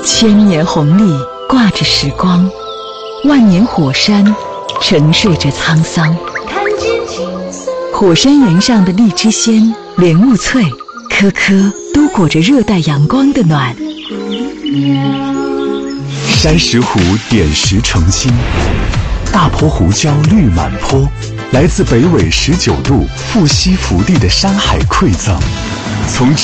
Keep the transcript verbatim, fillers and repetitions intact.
千年红历挂着时光，万年火山沉睡着沧桑。火山岩上的荔枝鲜、莲雾脆，颗颗都裹着热带阳光的暖。 山石湖点石成金，大坡胡椒绿满坡，来自北纬十九度富硒福地的山海馈赠，从